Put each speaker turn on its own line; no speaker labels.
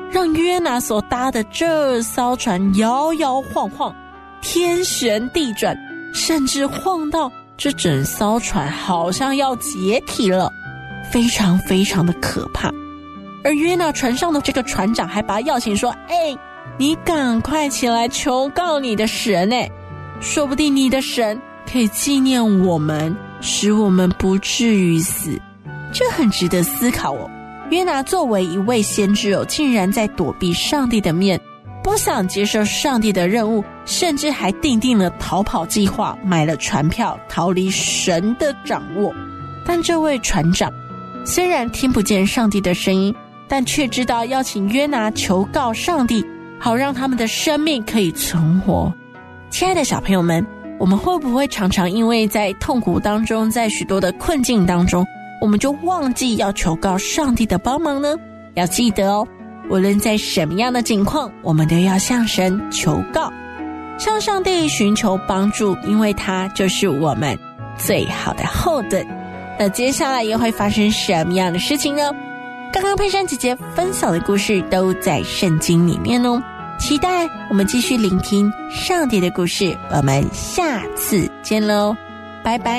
让约拿所搭的这艘船摇摇晃晃，天旋地转，甚至晃到这整艘船好像要解体了，非常非常的可怕。而约拿船上的这个船长还把他要请说，你赶快起来求告你的神，说不定你的神可以纪念我们，使我们不至于死。这很值得思考哦。约拿作为一位先知竟然在躲避上帝的面，不想接受上帝的任务，甚至还订定了逃跑计划，买了船票逃离神的掌握。但这位船长虽然听不见上帝的声音，但却知道要请约拿求告上帝，好让他们的生命可以存活。亲爱的小朋友们，我们会不会常常因为在痛苦当中，在许多的困境当中，我们就忘记要求告上帝的帮忙呢？要记得哦，无论在什么样的境况，我们都要向神求告，向上帝寻求帮助，因为他就是我们最好的后盾。那接下来又会发生什么样的事情呢？刚刚佩珊姐姐分享的故事都在圣经里面哦，期待我们继续聆听上帝的故事。我们下次见喽，拜拜。